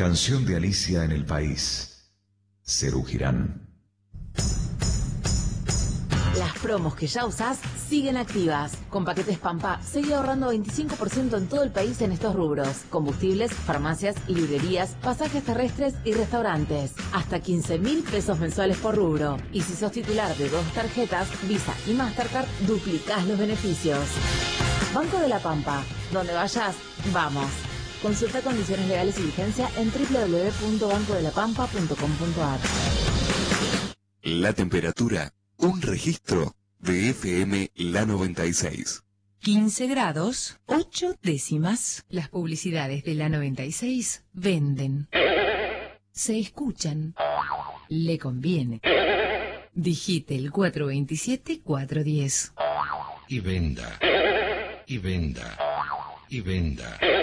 Canción de Alicia en el país. Serú Girán. Las promos que ya usás siguen activas. Con paquetes Pampa, seguí ahorrando 25% en todo el país en estos rubros: combustibles, farmacias y librerías, pasajes terrestres y restaurantes. Hasta 15.000 pesos mensuales por rubro. Y si sos titular de 2 tarjetas, Visa y Mastercard, duplicás los beneficios. Banco de la Pampa. Donde vayas, vamos. Consulta condiciones legales y vigencia en www.bancodelapampa.com.ar. La temperatura. Un registro de FM La 96. 15 grados, 8 décimas. Las publicidades de La 96 venden. Se escuchan. Le conviene. Digite el 427-410. Y venda. Y venda. Y venda.